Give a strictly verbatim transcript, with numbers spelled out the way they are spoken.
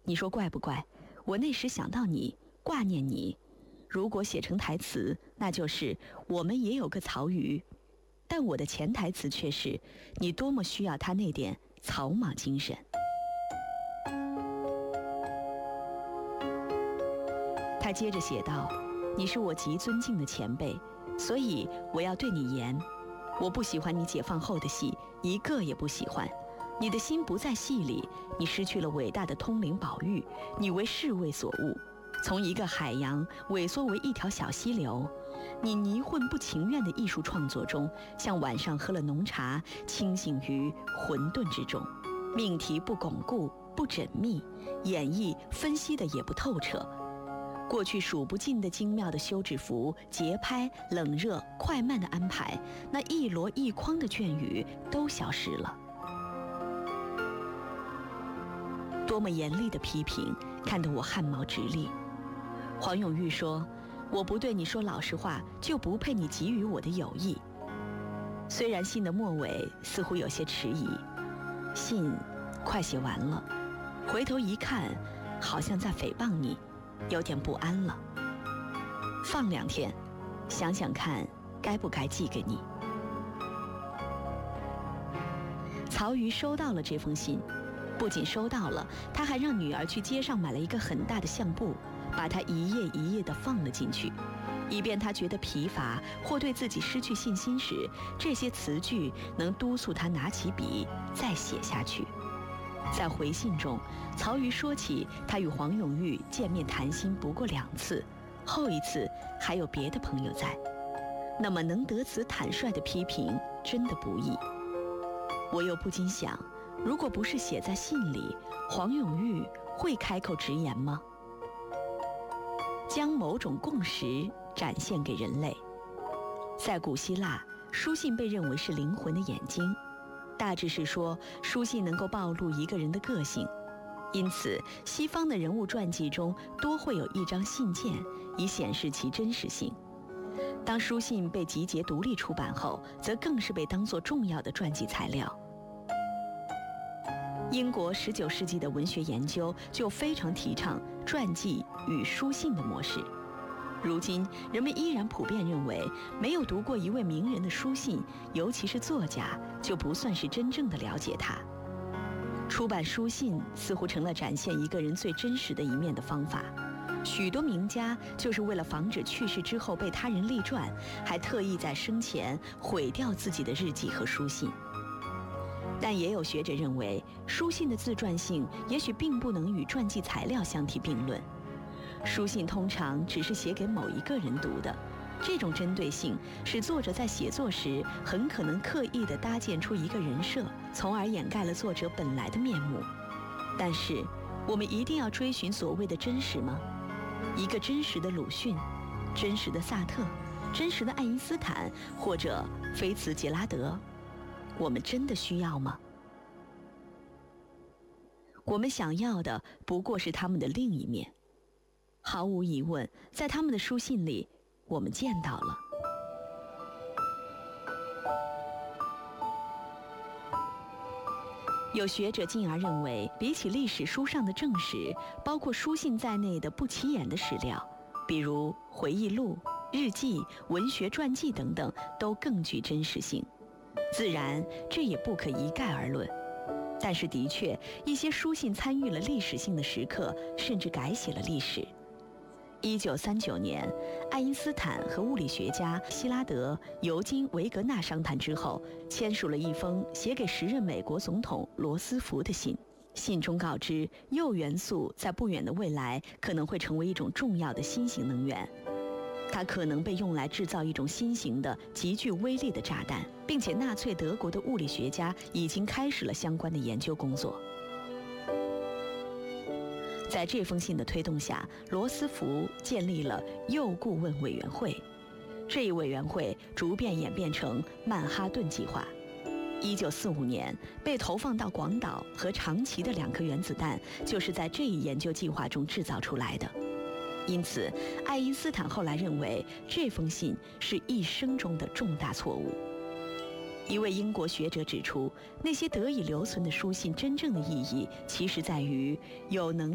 你说怪不怪？我那时想到你，挂念你。如果写成台词，那就是我们也有个曹禺。但我的潜台词却是，你多么需要他那点草莽精神。他接着写道：你是我极尊敬的前辈，所以我要对你严。我不喜欢你解放后的戏，一个也不喜欢。你的心不在戏里，你失去了伟大的通灵宝玉，你为世味所误，从一个海洋萎缩为一条小溪流。你泥混不情愿的艺术创作中，像晚上喝了浓茶，清醒于混沌之中。命题不巩固，不缜密，演绎分析的也不透彻。过去数不尽的精妙的休止符、节拍、冷热、快慢的安排，那一箩一筐的卷语都消失了。多么严厉的批评，看得我汗毛直立。黄永玉说：我不对你说老实话，就不配你给予我的友谊。虽然信的末尾似乎有些迟疑，信快写完了，回头一看，好像在诽谤你，有点不安了。放两天，想想看，该不该寄给你。曹禺收到了这封信，不仅收到了，他还让女儿去街上买了一个很大的相簿，把它一页一页地放了进去，以便他觉得疲乏或对自己失去信心时，这些词句能督促他拿起笔再写下去。在回信中，曹禺说起他与黄永玉见面谈心不过两次，后一次还有别的朋友在。那么能得此坦率的批评，真的不易。我又不禁想，如果不是写在信里，黄永玉会开口直言吗？将某种共识展现给人类。在古希腊，书信被认为是灵魂的眼睛，大致是说书信能够暴露一个人的个性，因此西方的人物传记中多会有一张信件，以显示其真实性。当书信被集结独立出版后，则更是被当作重要的传记材料。英国十九世纪的文学研究就非常提倡传记与书信的模式。如今人们依然普遍认为，没有读过一位名人的书信，尤其是作家，就不算是真正的了解他。出版书信似乎成了展现一个人最真实的一面的方法。许多名家就是为了防止去世之后被他人立传，还特意在生前毁掉自己的日记和书信。但也有学者认为，书信的自传性也许并不能与传记材料相提并论。书信通常只是写给某一个人读的，这种针对性使作者在写作时很可能刻意地搭建出一个人设，从而掩盖了作者本来的面目。但是，我们一定要追寻所谓的真实吗？一个真实的鲁迅，真实的萨特，真实的爱因斯坦，或者菲茨杰拉德，我们真的需要吗？我们想要的不过是他们的另一面。毫无疑问，在他们的书信里，我们见到了。有学者进而认为，比起历史书上的正史，包括书信在内的不起眼的史料，比如回忆录、日记、文学传记等等，都更具真实性。自然，这也不可一概而论。但是的确，一些书信参与了历史性的时刻，甚至改写了历史。一九三九年，爱因斯坦和物理学家希拉德、尤金·维格纳商谈之后，签署了一封写给时任美国总统罗斯福的信。信中告知，铀元素在不远的未来可能会成为一种重要的新型能源，它可能被用来制造一种新型的极具威力的炸弹，并且纳粹德国的物理学家已经开始了相关的研究工作。在这封信的推动下，罗斯福建立了铀顾问委员会，这一委员会逐渐演变成曼哈顿计划。一九四五年，被投放到广岛和长崎的两颗原子弹，就是在这一研究计划中制造出来的。因此，爱因斯坦后来认为这封信是一生中的重大错误。一位英国学者指出，那些得以留存的书信真正的意义，其实在于有能